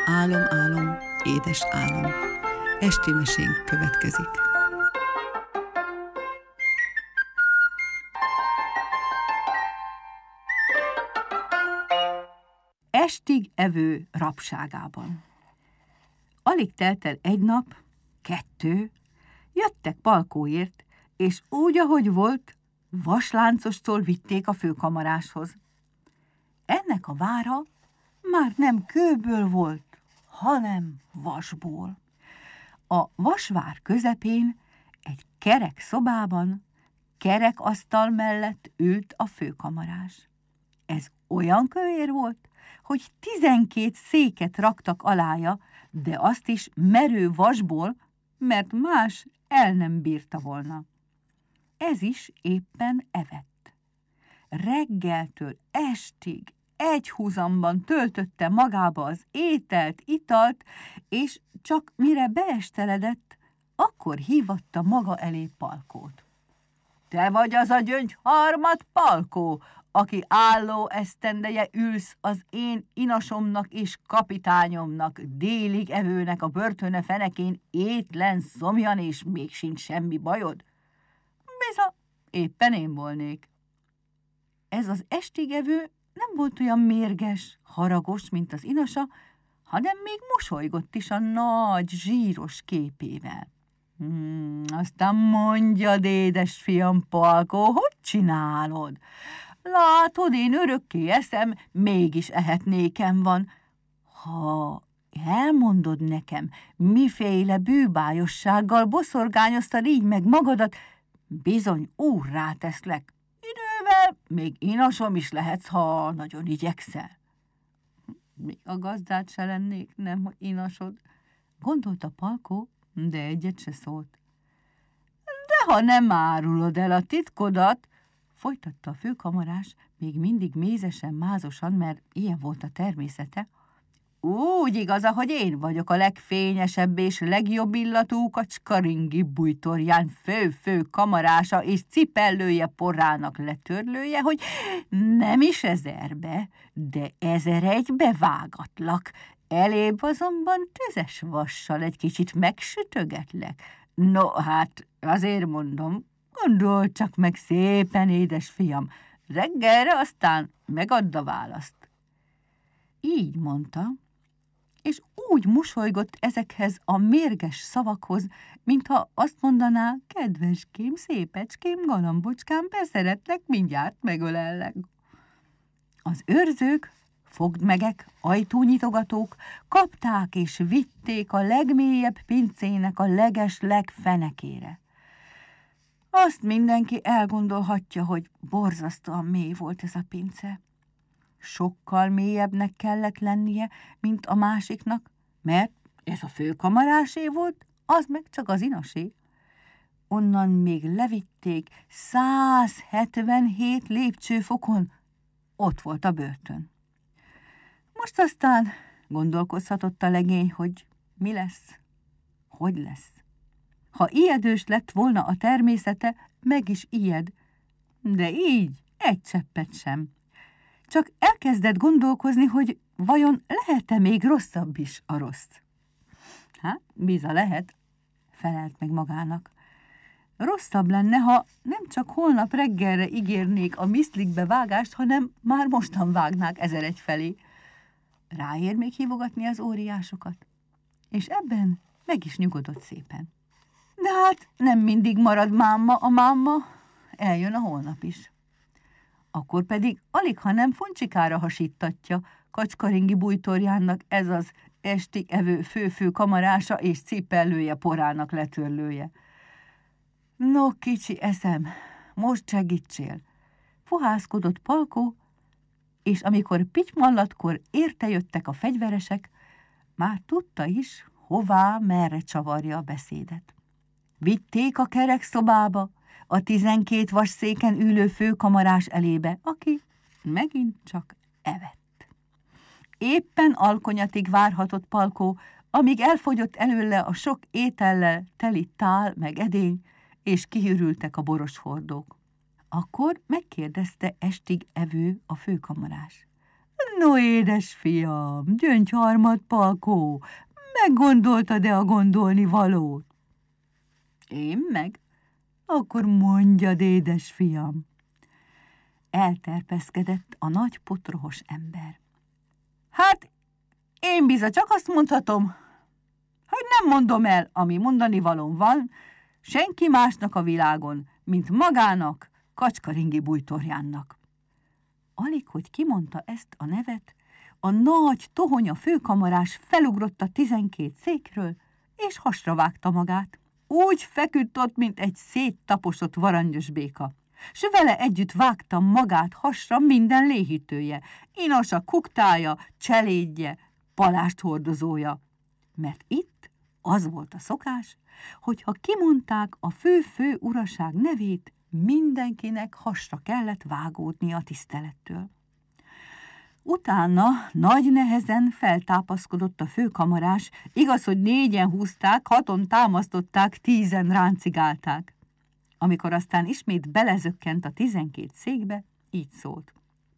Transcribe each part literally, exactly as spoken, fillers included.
Álom, álom, édes álom. Esti mesénk következik. Estig evő rabságában. Alig telt el egy nap, kettő, jöttek Palkóért, és úgy, ahogy volt, vasláncostól vitték a főkamaráshoz. Ennek a vára már nem kőből volt, hanem vasból. A vasvár közepén egy kerek szobában, kerek asztal mellett ült a főkamarás. Ez olyan kövér volt, hogy tizenkét széket raktak alája, de azt is merő vasból, mert más el nem bírta volna. Ez is éppen evett. Reggeltől estig egyhuzamban töltötte magába az ételt, italt, és csak mire beesteledett, akkor hívatta maga elé Palkót. Te vagy az a gyöngyharmat, Palkó, aki álló esztendeje ülsz az én inasomnak és kapitányomnak, délig evőnek a börtöne fenekén étlen szomjan, és még sincs semmi bajod? Biza, éppen én volnék. Ez az estigevő nem volt olyan mérges, haragos, mint az inasa, hanem még mosolygott is a nagy, zsíros képével. Hmm, aztán mondjad, édes fiam, Palkó, hogy csinálod? Látod, én örökké eszem, mégis ehetnékem van. Ha elmondod nekem, miféle bűbájossággal boszorgányoztad így meg magadat, bizony úrrá teszlek. Idővel még inasom is lehetsz, ha nagyon igyekszel. Még a gazdát se lennék, nem, hogy inasod, gondolta Palkó, de egyet se szólt. De ha nem árulod el a titkodat, folytatta a főkamarás, még mindig mézesen, mázosan, mert ilyen volt a természete, úgy igaz, hogy én vagyok a legfényesebb és legjobb illatú Kacskaringi bújtorján fő-fő kamarása és cipellője porrának letörlője, hogy nem is ezerbe, de ezer egybe vágatlak. Elébb azonban tüzes vassal egy kicsit megsütögetlek. No, hát azért mondom, gondold csak meg szépen, édes fiam, reggelre aztán megadd a választ. Így mondta, és úgy mosolygott ezekhez a mérges szavakhoz, mintha azt mondaná, kedveském, szépecském, galambocskám, beszeretlek, mindjárt megölellek. Az őrzők, fogdmegek, ajtónyitogatók kapták és vitték a legmélyebb pincének a leges legfenekére. Azt mindenki elgondolhatja, hogy borzasztóan mély volt ez a pince. Sokkal mélyebbnek kellett lennie, mint a másiknak, mert ez a főkamarásé volt, az meg csak az inasé. Onnan még levitték száz hetvenhét lépcsőfokon, ott volt a börtön. Most aztán gondolkozhatott a legény, hogy mi lesz, hogy lesz. Ha ijedős lett volna a természete, meg is ijed, de így egy cseppet sem. Csak elkezdett gondolkozni, hogy vajon lehet-e még rosszabb is a rossz. Hát, biza lehet, felelt meg magának. Rosszabb lenne, ha nem csak holnap reggelre ígérnék a miszlikbe vágást, hanem már mostan vágnák ezer egy felé. Ráér még hívogatni az óriásokat. És ebben meg is nyugodott szépen. De hát nem mindig marad máma a máma, eljön a holnap is. Akkor pedig alig, ha nem foncsikára hasítatja Kacskaringi bújtorjának ez az estig evő fő-fő kamarása és cipellője porának letörlője. No, kicsi eszem, most segítsél! Fohászkodott Palkó, és amikor pitymallatkor értejöttek a fegyveresek, már tudta is, hová, merre csavarja a beszédet. Vitték a kerek szobába, a tizenkét vasszéken ülő főkamarás elébe, aki megint csak evett. Éppen alkonyatig várhatott Palkó, amíg elfogyott előle a sok étellel teli tál meg edény, és kihűrültek a boros hordók. Akkor megkérdezte estig evő a főkamarás. No, édes fiam, Gyöngyharmad Palkó, meggondoltad-e a gondolni valót? Én meg? Akkor mondjad, édes fiam. Elterpeszkedett a nagy potrohos ember. Hát, én biza csak azt mondhatom, hogy nem mondom el, ami mondani valóm van, senki másnak a világon, mint magának, Kacskaringi bújtorjánnak. Alig, hogy kimondta ezt a nevet, a nagy tohonya főkamarás felugrott a tizenkét székről, és hasra vágta magát. Úgy feküdt ott, mint egy széttaposott varangyos béka, s vele együtt vágta magát hasra minden léhítője, inasa kuktája, cselédje, palást hordozója. Mert itt az volt a szokás, hogyha kimondták a fő-fő uraság nevét, mindenkinek hasra kellett vágódni a tisztelettől. Utána nagy nehezen feltápaszkodott a főkamarás, igaz, hogy négyen húzták, haton támasztották, tízen ráncigálták. Amikor aztán ismét belezökkent a tizenkét székbe, így szólt.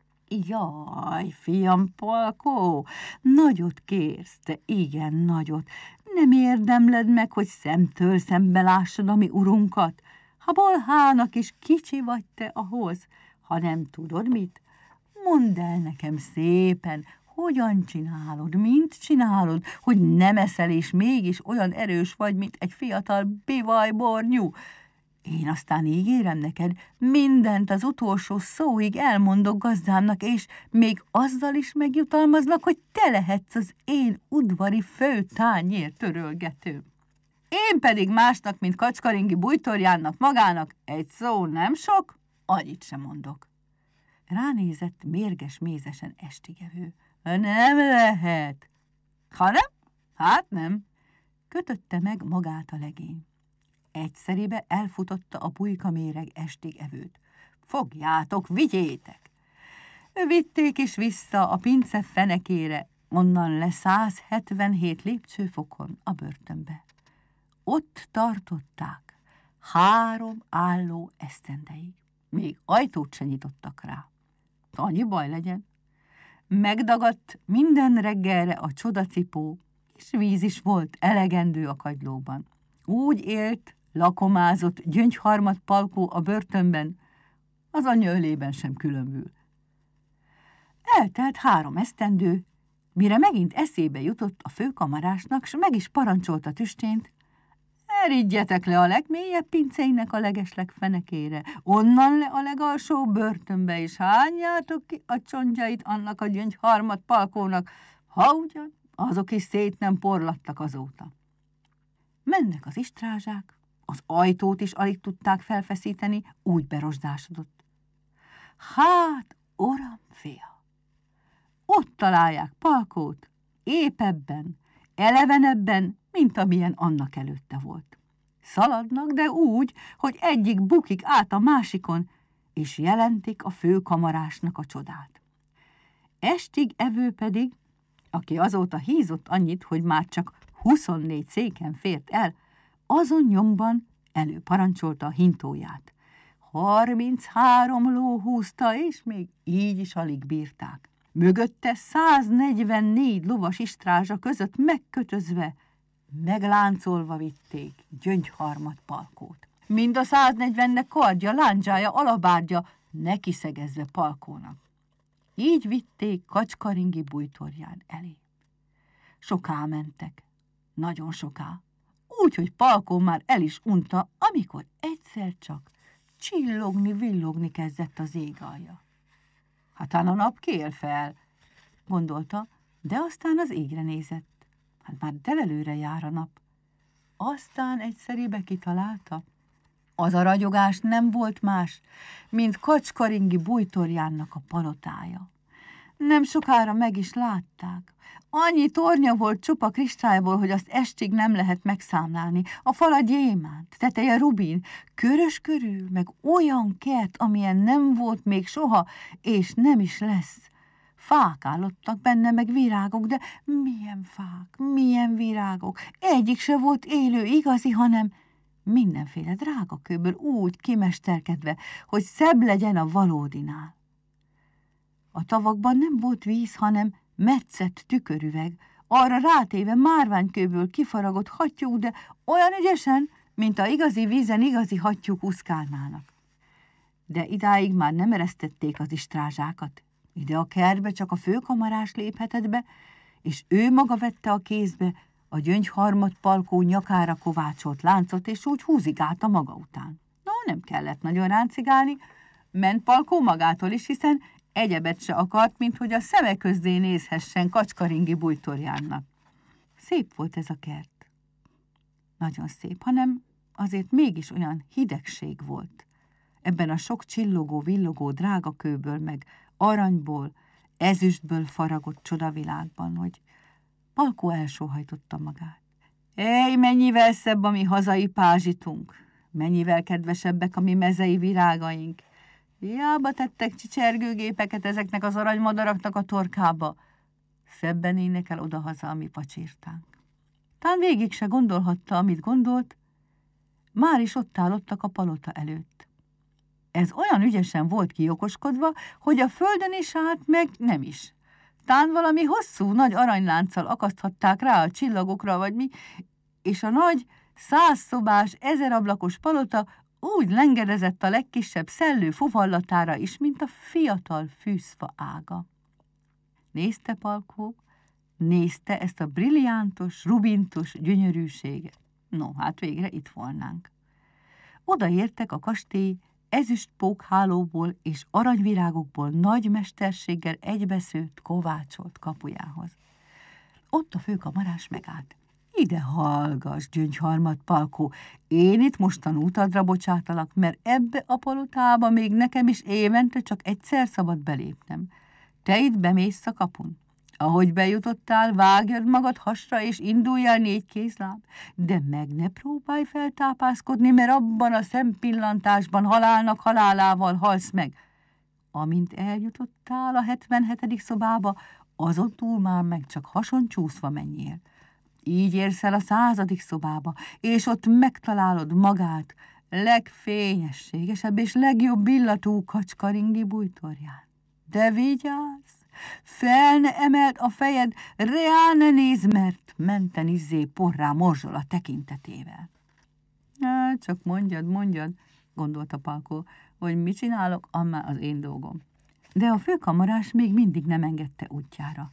Jaj, fiam Palkó, nagyot kérsz, te igen nagyot. Nem érdemled meg, hogy szemtől szembe lássad a mi urunkat? Ha bolhának is kicsi vagy te ahhoz, ha nem tudod mit, mondd el nekem szépen, hogyan csinálod, mint csinálod, hogy nem eszel és mégis olyan erős vagy, mint egy fiatal bivajbornyú. Én aztán ígérem neked, mindent az utolsó szóig elmondok gazdámnak, és még azzal is megjutalmazlak, hogy te lehetsz az én udvari főtányér törölgetőm. Én pedig másnak, mint Kacskaringi bújtorjánnak magának, egy szó nem sok, annyit sem mondok. Ránézett mérges mézesen Estigevő. Nem lehet. Ha nem? Hát nem. Kötötte meg magát a legény. Egyszerébe elfutotta a pulykaméreg Estigevőt. Fogjátok, vigyétek! Vitték is vissza a pince fenekére, onnan le száz hetvenhét lépcsőfokon a börtönbe. Ott tartották három álló esztendeig. Még ajtót se nyitottak rá. Annyi baj legyen. Megdagadt minden reggelre a csodacipó, és víz is volt elegendő a kagylóban. Úgy élt, lakomázott Gyöngyharmad Palkó a börtönben, az anyja ölében sem különbül. Eltelt három esztendő, mire megint eszébe jutott a főkamarásnak, s meg is parancsolta tüstént, eridjetek le a legmélyebb pincének a legesleg fenekére, onnan le a legalsó börtönbe, és hányjátok ki a csontjait annak a Gyöngyharmad Palkónak, ha ugyan azok is szét nem porlattak azóta. Mennek az istrázsák, az ajtót is alig tudták felfeszíteni, úgy berosdásodott. Hát, uram, fia, ott találják Palkót, épebben, elevenebben, mint amilyen annak előtte volt. Szaladnak, de úgy, hogy egyik bukik át a másikon, és jelentik a főkamarásnak a csodát. Estigevő pedig, aki azóta hízott annyit, hogy már csak huszonnégy széken fért el, azon nyomban előparancsolta a hintóját. harminchárom ló húzta, és még így is alig bírták. Mögötte száznegyvennégy lovas istrázsa között megkötözve, megláncolva vitték Gyöngyharmad Palkót. Mind a száznegyvennek kardja, lándzsája, alabárgya nekiszegezve Palkónak. Így vitték Kacskaringi bújtorján elé. Soká mentek, nagyon soká, úgy, hogy Palkó már el is unta, amikor egyszer csak csillogni, villogni kezdett az ég alja. Hátán a nap kél fel, gondolta, de aztán az égre nézett. Hát már delelőre jár a nap. Aztán egyszerűbe kitalálta. Az a ragyogás nem volt más, mint Kacskaringi bújtorjánnak a palotája. Nem sokára meg is látták. Annyi tornya volt csupa kristályból, hogy azt estig nem lehet megszámlálni. A fala gyémánt, teteje rubin, körös körül, meg olyan kert, amilyen nem volt még soha, és nem is lesz. Fák állottak benne, meg virágok, de milyen fák, milyen virágok. Egyik se volt élő, igazi, hanem mindenféle drágakőből úgy kimesterkedve, hogy szebb legyen a valódinál. A tavakban nem volt víz, hanem metszett tükörüveg, arra rátéve márványkőből kifaragott hattyúk, de olyan ügyesen, mint a igazi vízen igazi hattyúk úszkálnának. De idáig már nem eresztették az istrázsákat. Ide a kertbe csak a főkamarás léphetett be, és ő maga vette a kézbe a gyöngyharmat Palkó nyakára kovácsolt láncot, és úgy húzigálta maga után. No, nem kellett nagyon ráncigálni, ment Palkó magától is, hiszen egyebet se akart, mint hogy a szeme közdé nézhessen Kacskaringi bújtorjánnak. Szép volt ez a kert. Nagyon szép, hanem azért mégis olyan hidegség volt. Ebben a sok csillogó, villogó drágakőből, meg aranyból, ezüstből faragott csodavilágban, hogy Palkó elsóhajtotta magát. Ej, mennyivel szebb a mi hazai pázsitunk, mennyivel kedvesebbek a mi mezei virágaink. Hiába tettek csicsergőgépeket ezeknek az aranymadaraknak a torkába. Szebben énekel odahaza a mi pacsirtánk. Tán végig se gondolhatta, amit gondolt, már is ott állottak a palota előtt. Ez olyan ügyesen volt kiokoskodva, hogy a földön is állt, meg nem is. Tán valami hosszú, nagy aranylánccal akaszthatták rá a csillagokra, vagy mi, és a nagy, százszobás, ezerablakos palota úgy lengedezett a legkisebb szellő fuvallatára is, mint a fiatal fűszfa ága. Nézte Palkó, nézte ezt a brilliántos, rubintos gyönyörűséget. No, hát végre itt volnánk. Odaértek a kastély ezüstpókhálóból és aranyvirágokból nagy mesterséggel egybeszőtt, kovácsolt kapujához. Ott a főkamarás megállt. Ide hallgass, gyöngyharmat Palkó, én itt mostan útadra bocsátalak, mert ebbe a palotába még nekem is évente csak egyszer szabad belépnem. Te itt bemész a kapun. Ahogy bejutottál, vágjad magad hasra, és induljál négy kézláb, de meg ne próbálj feltápászkodni, mert abban a szempillantásban halálnak halálával halsz meg. Amint eljutottál a hetvenhetedik szobába, azon túl már meg csak hason csúszva menjél. Így érsz el a századik szobába, és ott megtalálod magát legfényességesebb és legjobb illatú Kacskaringi bújtorján. De vigyázz! Fel ne emeld a fejed, reál ne nézd, mert menten izzé porrá morzsol a tekintetével. Hát, csak mondjad, mondjad, gondolta Palkó, hogy mit csinálok, ammár az én dolgom. De a főkamarás még mindig nem engedte útjára.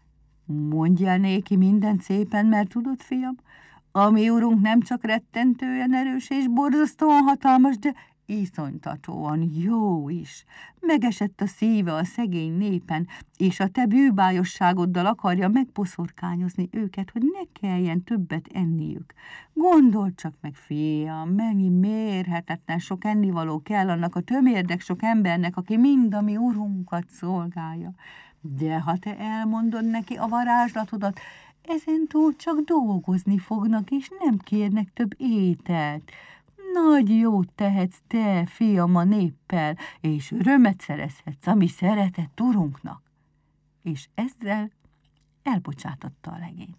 Mondj el néki mindent szépen, mert tudod, fiam, a mi urunk nem csak rettentően erős és borzasztóan hatalmas, de iszonytatóan jó is. Megesett a szíve a szegény népen, és a te bűbájosságoddal akarja megboszorkányozni őket, hogy ne kelljen többet enniük. Gondold csak meg, fiam, mennyi mérhetetlen sok ennivaló kell annak a tömérdek sok embernek, aki mind a mi urunkat szolgálja. De ha te elmondod neki a varázslatodat, ezentúl csak dolgozni fognak, és nem kérnek több ételt. Nagy jót tehetsz te, fiam, a néppel, és örömet szerezhetsz a mi szeretett urunknak. És ezzel elbocsátotta a legényt.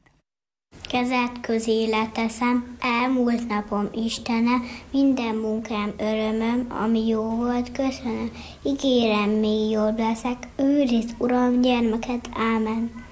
Kezed közé leteszem, elmúlt napom Istene, minden munkám örömöm, ami jó volt, köszönöm. Ígérem, még jobb leszek, őrizd, Uram, gyermeket, ámen.